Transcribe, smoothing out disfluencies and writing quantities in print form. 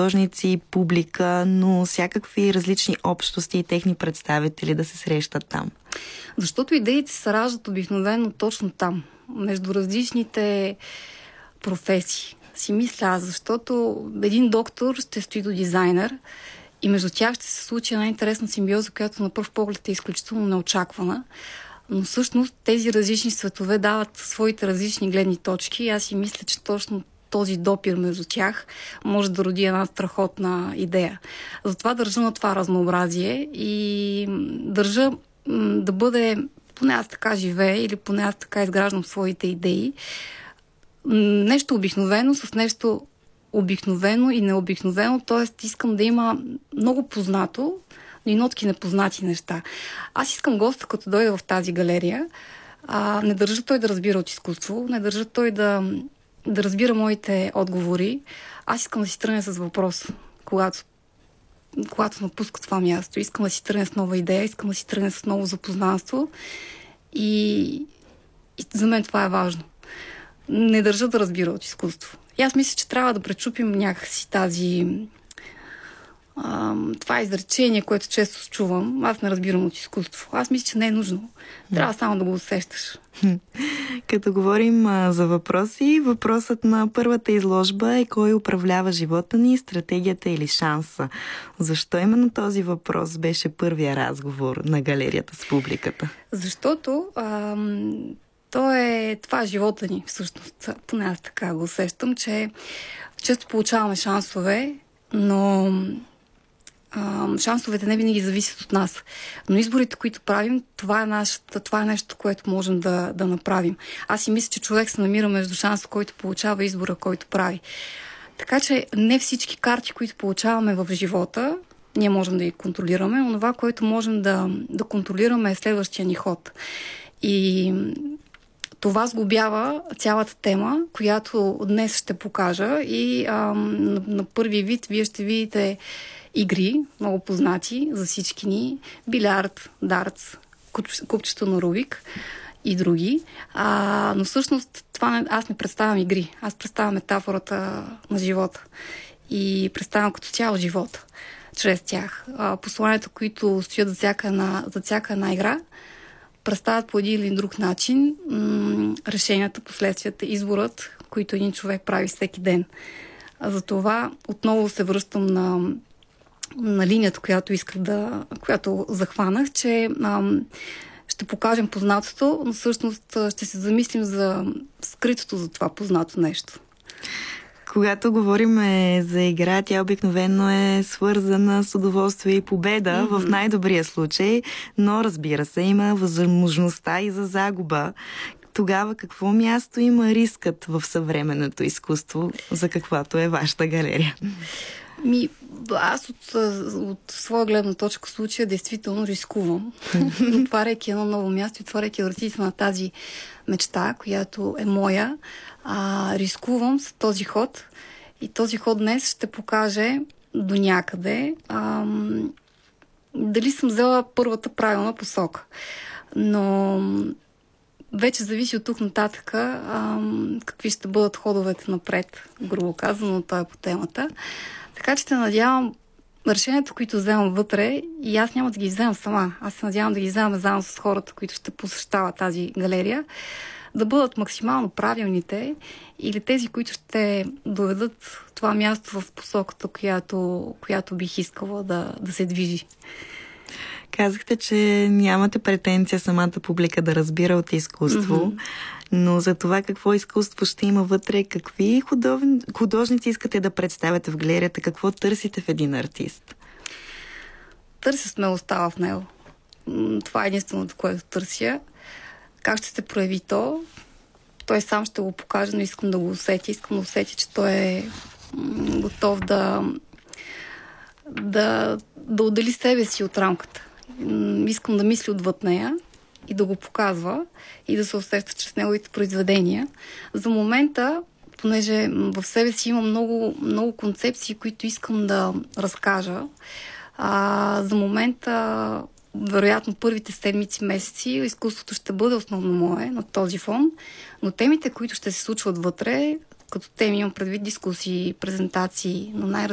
художници, публика, но всякакви различни общности и техни представители да се срещат там? Защото идеите се раждат обикновено точно там, между различните професии. Си мисля аз, защото един доктор ще стои до дизайнер и между тях ще се случи една интересна симбиоза, която на пръв поглед е изключително неочаквана. Но всъщност тези различни светове дават своите различни гледни точки и аз си мисля, че точно този допир между тях може да роди една страхотна идея. Затова държа на това разнообразие и държа да бъде, поне аз така живея или поне аз така изграждам своите идеи, нещо обикновено с нещо обикновено и необикновено, т.е. искам да има много познато и нотки непознати неща. Аз искам госта, като дойде в тази галерия, не държа той да разбира от изкуство, не държа той да разбира моите отговори. Аз искам да си тръгне с въпрос, когато напуска това място. Искам да си тръгне с нова идея, искам да си тръгне с ново запознанство и за мен това е важно. Не държа да разбира от изкуство. И аз мисля, че трябва да пречупим някакси това изречение, което често чувам. Аз не разбирам от изкуство. Аз мисля, че не е нужно. Трябва само да го усещаш. Като говорим за въпроси, въпросът на първата изложба е кой управлява живота ни, стратегията или шанса. Защо именно този въпрос беше първия разговор на галерията с публиката? Защото това е живота ни, всъщност. Поне аз така го усещам, че често получаваме шансове, но шансовете не винаги зависят от нас. Но изборите, които правим, това е нещо, което можем да направим. Аз си мисля, че човек се намира между шанса, който получава, избора, който прави. Така че не всички карти, които получаваме в живота, ние можем да ги контролираме, но това, което можем да контролираме е следващия ни ход. И това сглобява цялата тема, която днес ще покажа и на първи вид вие ще видите игри, много познати за всички ни, билярд, дартс, купчето на Рубик и други. Но всъщност аз не представям игри, аз представям метафората на живота и представям като цяло живота чрез тях. Посланията, които стоят за всяка една игра, представят по един или друг начин решенията, последствията, изборът, които един човек прави всеки ден. Затова отново се връщам на линията, която захванах, че ще покажем познатото, но всъщност ще се замислим за скритото за това познато нещо. Когато говорим за игра, тя обикновено е свързана с удоволствие и победа в най-добрия случай, но разбира се, има възможността и за загуба. Тогава какво място има рискът в съвременното изкуство, за каквато е вашата галерия? Аз от своя гледна точка в случая действително рискувам. Отваряйки едно ново място и отваряйки вратите на тази мечта, която е моя, рискувам с този ход. И този ход днес ще покаже до някъде дали съм взела първата правилна посока. Но вече зависи от тук нататък какви ще бъдат ходовете напред, грубо казано, това е по темата. Така че се надявам решението, които вземам вътре, и аз няма да ги вземам сама. Аз се надявам да ги вземам заедно с хората, които ще посещават тази галерия, да бъдат максимално правилните или тези, които ще доведат това място в посоката, която бих искала да се движи. Казахте, че нямате претенция самата публика да разбира от изкуство, но за това какво изкуство ще има вътре, какви художници искате да представяте в галерията, какво търсите в един артист? Търся смелостта в него. Това е единственото, което търся. Как ще се прояви то? Той сам ще го покаже, но искам да го усети. Искам да усети, че той е готов да отдели себе си от рамката. Искам да мисли отвъд нея и да го показва и да се усеща чрез неговите произведения. За момента, понеже в себе си има много, много концепции, които искам да разкажа, за момента, вероятно първите седмици, месеци, изкуството ще бъде основно мое на този фон, но темите, които ще се случват вътре, като теми имам предвид дискусии, презентации на